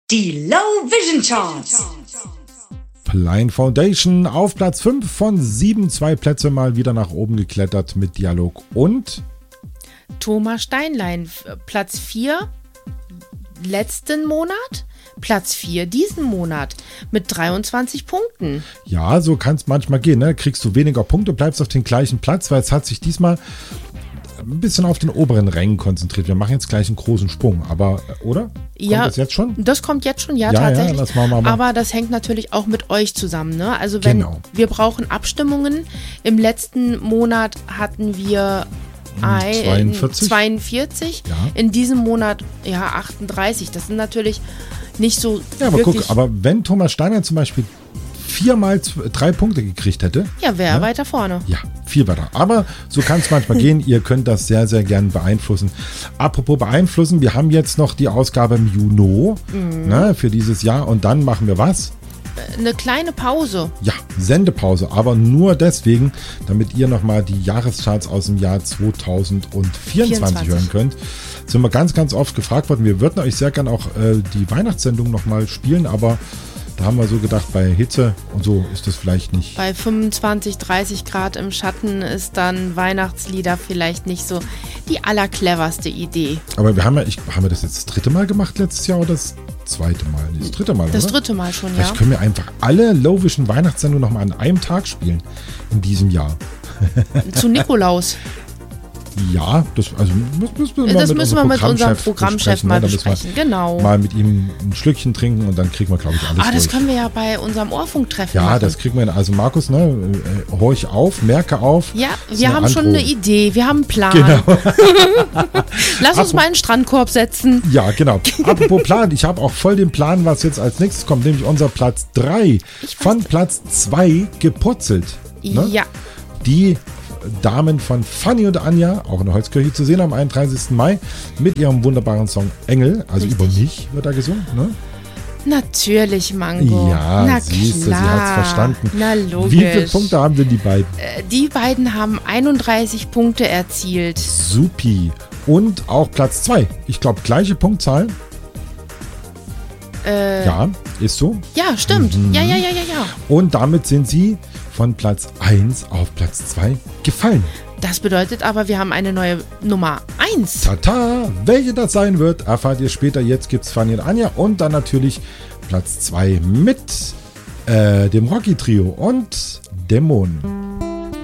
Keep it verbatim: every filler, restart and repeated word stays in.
Die Low Vision Charts. Blind Foundation auf Platz fünf von sieben, zwei Plätze mal wieder nach oben geklettert mit Dialog und Thomas Steinlein, Platz vier letzten Monat, Platz vier diesen Monat mit dreiundzwanzig Punkten. Ja, so kann es manchmal gehen, ne? Kriegst du weniger Punkte, bleibst auf den gleichen Platz, weil es hat sich diesmal ein bisschen auf den oberen Rängen konzentriert. Wir machen jetzt gleich einen großen Sprung, aber, oder? Kommt ja, das jetzt schon? Das kommt jetzt schon, ja, ja tatsächlich. Ja, lass mal, mal, mal. Aber das hängt natürlich auch mit euch zusammen, ne? Also wenn Genau. wir brauchen Abstimmungen. Im letzten Monat hatten wir ein, zweiundvierzig. zweiundvierzig. Ja. In diesem Monat ja achtunddreißig. Das sind natürlich nicht so Ja, aber wirklich... guck, aber wenn Thomas Steiner zum Beispiel viermal z- drei Punkte gekriegt hätte. Ja, wäre weiter vorne. Ja, viel weiter. Aber so kann es manchmal gehen. Ihr könnt das sehr, sehr gern beeinflussen. Apropos beeinflussen, wir haben jetzt noch die Ausgabe im Juni Mhm. ne, für dieses Jahr. Und dann machen wir was? Eine kleine Pause. Ja, Sendepause. Aber nur deswegen, damit ihr nochmal die Jahrescharts aus dem Jahr zweitausendvierundzwanzig vierundzwanzig. hören könnt. Sind wir ganz, ganz oft gefragt worden. Wir würden euch sehr gern auch äh, die Weihnachtssendung nochmal spielen, aber da haben wir so gedacht, bei Hitze und so ist das vielleicht nicht. Bei fünfundzwanzig, dreißig Grad im Schatten ist dann Weihnachtslieder vielleicht nicht so die allercleverste Idee. Aber wir haben ja, ich, haben wir das jetzt das dritte Mal gemacht letztes Jahr oder das zweite Mal? Nee, das dritte Mal, Das oder? dritte Mal schon, ja. Vielleicht können wir einfach alle Low Vision Weihnachtssendungen nochmal an einem Tag spielen in diesem Jahr. Zu Nikolaus. Ja, das, also, müssen wir Das mit müssen wir mit unserem Programmchef mal ne? Da müssen wir besprechen. Genau. Mal mit ihm ein Schlückchen trinken und dann kriegen wir, glaube ich, alles Ah, das durch. können wir ja bei unserem Orfunktreffen Ja, machen. das kriegen wir hin. Also Markus, ne, äh, horch auf, merke auf. Ja, Das ist wir eine haben schon Androhung. eine Idee, wir haben einen Plan. Genau. Lass uns mal einen Strandkorb setzen. Ja, genau. Apropos Plan, ich habe auch voll den Plan, was jetzt als nächstes kommt, nämlich unser Platz drei Ich weiß von Platz zwei gepurzelt. Ne? Ja, Die Damen von Fanny und Anja, auch in der Holzkirche zu sehen am einunddreißigsten Mai, mit ihrem wunderbaren Song Engel, also Richtig. über mich wird da gesungen. Ne? natürlich, Mango. Ja, Na siehst du, sie klar. hat's verstanden. Na logisch. Wie viele Punkte haben denn die beiden? Äh, Die beiden haben einunddreißig Punkte erzielt. Supi. Und auch Platz zwei. Ich glaube, gleiche Punktzahl. Äh, Ja, ist so. ja, stimmt. Mhm. Ja, ja, ja, ja, ja. Und damit sind sie von Platz eins auf Platz zwei gefallen. Das bedeutet aber, wir haben eine neue Nummer eins. Tata, welche das sein wird, erfahrt ihr später. Jetzt gibt's Fanny und Anja und dann natürlich Platz zwei mit äh, dem Rocky-Trio und Dämonen.